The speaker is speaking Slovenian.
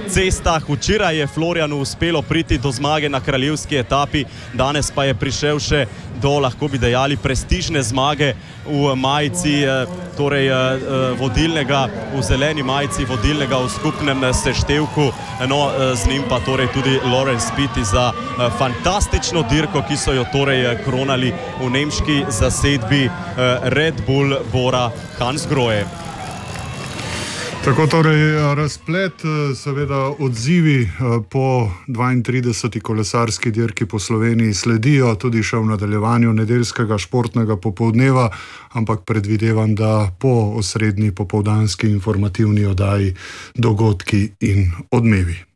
cestah. Včeraj je Florjanu uspelo priti do zmage na kraljevski etapi, danes pa je prišel še do, lahko bi dejali, prestižne zmage v majici, torej vodilnega, v zeleni majici vodilnega v skupnem seštevku. No, z njim pa torej tudi Laurens Pity za fantastično dirko, ki so jo torej kronali v nemški zasedbi Red Bull Bora Hansgrohe. Tako torej razplet, seveda odzivi po 32. kolesarski dirki po Sloveniji sledijo tudi še v nadaljevanju nedeljskega športnega popoldneva, ampak predvidevam, da po osrednji popoldanski informativni oddaji dogodki in odmevi.